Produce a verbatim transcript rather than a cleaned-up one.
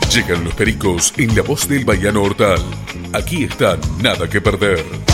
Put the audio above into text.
Llegan los pericos en la voz del Baiano Hortal. Aquí está Nada que Perder.